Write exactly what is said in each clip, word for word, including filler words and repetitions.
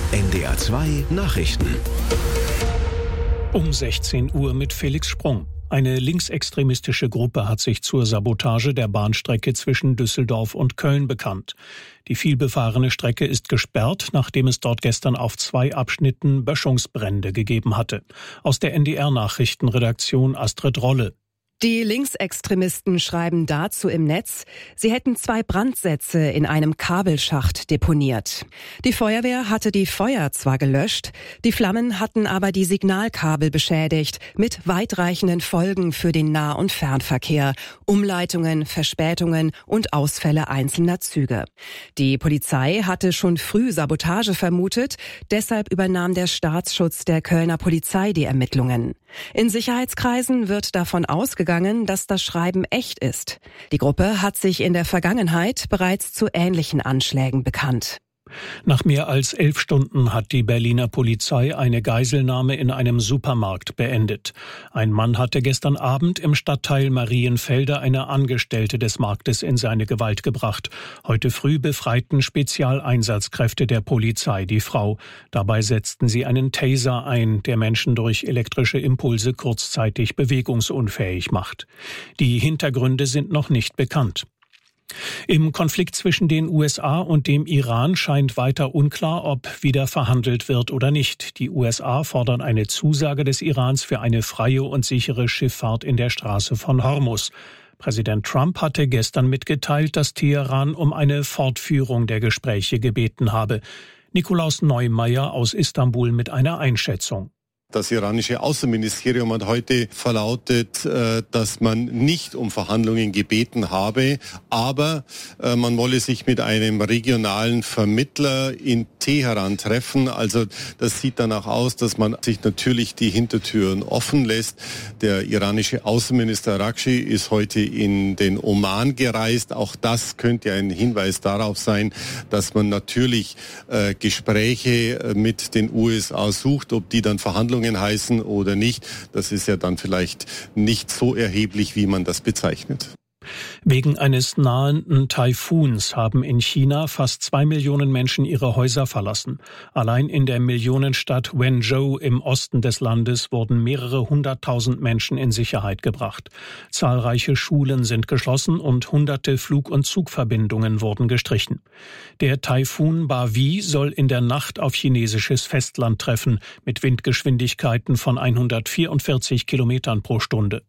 N D R zwei Nachrichten. Um sechzehn Uhr mit Felix Sprung. Eine linksextremistische Gruppe hat sich zur Sabotage der Bahnstrecke zwischen Düsseldorf und Köln bekannt. Die vielbefahrene Strecke ist gesperrt, nachdem es dort gestern auf zwei Abschnitten Böschungsbrände gegeben hatte. Aus der N D R-Nachrichtenredaktion Astrid Rolle. Die Linksextremisten schreiben dazu im Netz, sie hätten zwei Brandsätze in einem Kabelschacht deponiert. Die Feuerwehr hatte die Feuer zwar gelöscht, die Flammen hatten aber die Signalkabel beschädigt, mit weitreichenden Folgen für den Nah- und Fernverkehr, Umleitungen, Verspätungen und Ausfälle einzelner Züge. Die Polizei hatte schon früh Sabotage vermutet, deshalb übernahm der Staatsschutz der Kölner Polizei die Ermittlungen. In Sicherheitskreisen wird davon ausgegangen, dass das Schreiben echt ist. Die Gruppe hat sich in der Vergangenheit bereits zu ähnlichen Anschlägen bekannt. Nach mehr als elf Stunden hat die Berliner Polizei eine Geiselnahme in einem Supermarkt beendet. Ein Mann hatte gestern Abend im Stadtteil Marienfelde eine Angestellte des Marktes in seine Gewalt gebracht. Heute früh befreiten Spezialeinsatzkräfte der Polizei die Frau. Dabei setzten sie einen Taser ein, der Menschen durch elektrische Impulse kurzzeitig bewegungsunfähig macht. Die Hintergründe sind noch nicht bekannt. Im Konflikt zwischen den U S A und dem Iran scheint weiter unklar, ob wieder verhandelt wird oder nicht. Die U S A fordern eine Zusage des Irans für eine freie und sichere Schifffahrt in der Straße von Hormuz. Präsident Trump hatte gestern mitgeteilt, dass Teheran um eine Fortführung der Gespräche gebeten habe. Nikolaus Neumeier aus Istanbul mit einer Einschätzung. Das iranische Außenministerium hat heute verlautet, dass man nicht um Verhandlungen gebeten habe, aber man wolle sich mit einem regionalen Vermittler in Teheran treffen. Also das sieht danach aus, dass man sich natürlich die Hintertüren offen lässt. Der iranische Außenminister Araghchi ist heute in den Oman gereist. Auch das könnte ein Hinweis darauf sein, dass man natürlich Gespräche mit den U S A sucht, ob die dann Verhandlungen heißen oder nicht, das ist ja dann vielleicht nicht so erheblich, wie man das bezeichnet. Wegen eines nahenden Taifuns haben in China fast zwei Millionen Menschen ihre Häuser verlassen. Allein in der Millionenstadt Wenzhou im Osten des Landes wurden mehrere hunderttausend Menschen in Sicherheit gebracht. Zahlreiche Schulen sind geschlossen und hunderte Flug- und Zugverbindungen wurden gestrichen. Der Taifun Bavi soll in der Nacht auf chinesisches Festland treffen, mit Windgeschwindigkeiten von hundertvierundvierzig Kilometern pro Stunde.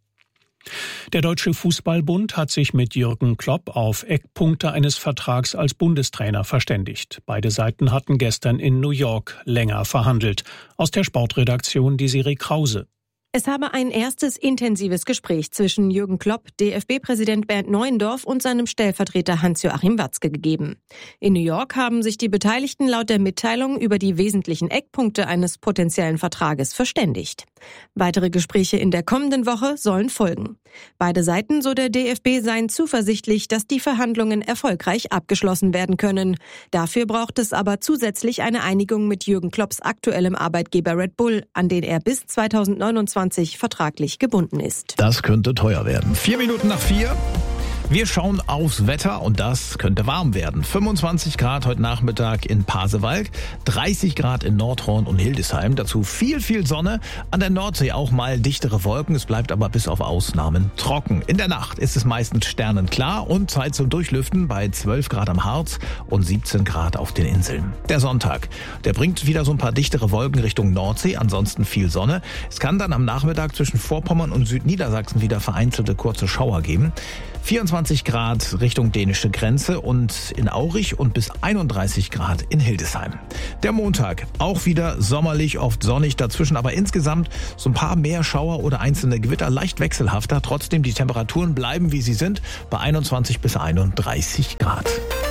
Der Deutsche Fußballbund hat sich mit Jürgen Klopp auf Eckpunkte eines Vertrags als Bundestrainer verständigt. Beide Seiten hatten gestern in New York länger verhandelt. Aus der Sportredaktion Desiree Krause. Es habe ein erstes intensives Gespräch zwischen Jürgen Klopp, D F B-Präsident Bernd Neuendorf und seinem Stellvertreter Hans-Joachim Watzke gegeben. In New York haben sich die Beteiligten laut der Mitteilung über die wesentlichen Eckpunkte eines potenziellen Vertrages verständigt. Weitere Gespräche in der kommenden Woche sollen folgen. Beide Seiten, so der D F B, seien zuversichtlich, dass die Verhandlungen erfolgreich abgeschlossen werden können. Dafür braucht es aber zusätzlich eine Einigung mit Jürgen Klopps aktuellem Arbeitgeber Red Bull, an den er bis zweitausendneunundzwanzig vertraglich gebunden ist. Das könnte teuer werden. Vier Minuten nach vier. Wir schauen aufs Wetter und das könnte warm werden. fünfundzwanzig Grad heute Nachmittag in Pasewalk, dreißig Grad in Nordhorn und Hildesheim. Dazu viel, viel Sonne. An der Nordsee auch mal dichtere Wolken. Es bleibt aber bis auf Ausnahmen trocken. In der Nacht ist es meistens sternenklar und Zeit zum Durchlüften bei zwölf Grad am Harz und siebzehn Grad auf den Inseln. Der Sonntag, der bringt wieder so ein paar dichtere Wolken Richtung Nordsee, ansonsten viel Sonne. Es kann dann am Nachmittag zwischen Vorpommern und Südniedersachsen wieder vereinzelte kurze Schauer geben. vierundzwanzig Grad Richtung dänische Grenze und in Aurich und bis einunddreißig Grad in Hildesheim. Der Montag auch wieder sommerlich, oft sonnig, dazwischen aber insgesamt so ein paar mehr Schauer oder einzelne Gewitter, leicht wechselhafter. Trotzdem die Temperaturen bleiben, wie sie sind, bei einundzwanzig bis einunddreißig Grad.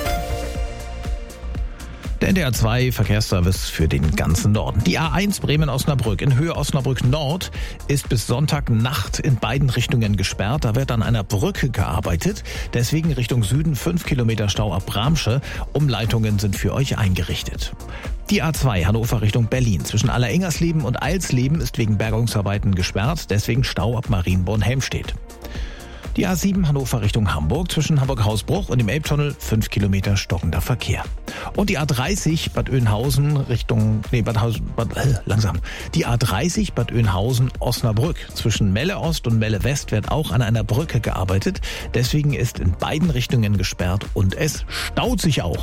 Der N D R zwei Verkehrsservice für den ganzen Norden. Die A eins Bremen-Osnabrück in Höhe Osnabrück Nord ist bis Sonntagnacht in beiden Richtungen gesperrt. Da wird an einer Brücke gearbeitet. Deswegen Richtung Süden fünf Kilometer Stau ab Bramsche. Umleitungen sind für euch eingerichtet. Die A zwei Hannover Richtung Berlin zwischen Allerengersleben und Eilsleben ist wegen Bergungsarbeiten gesperrt. Deswegen Stau ab Marienborn-Helmstedt. Die A sieben Hannover Richtung Hamburg zwischen Hamburg-Hausbruch und dem Elbtunnel fünf Kilometer stockender Verkehr. Und die A dreißig Bad Oeynhausen Richtung, nee, Bad Haus, Bad, äh, langsam. Die A dreißig Bad Oeynhausen-Osnabrück zwischen Melle Ost und Melle West wird auch an einer Brücke gearbeitet. Deswegen ist in beiden Richtungen gesperrt und es staut sich auch.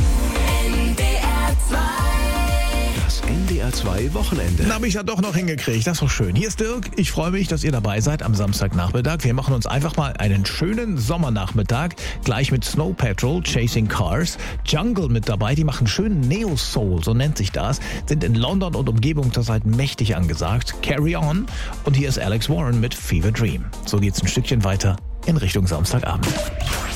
N D R zwei Wochenende. Na, habe ich ja doch noch hingekriegt. Das ist doch schön. Hier ist Dirk. Ich freue mich, dass ihr dabei seid am Samstagnachmittag. Wir machen uns einfach mal einen schönen Sommernachmittag. Gleich mit Snow Patrol, Chasing Cars. Jungle mit dabei. Die machen schönen Neo-Soul, so nennt sich das. Sind in London und Umgebung zurzeit mächtig angesagt. Carry On. Und hier ist Alex Warren mit Fever Dream. So geht's ein Stückchen weiter in Richtung Samstagabend.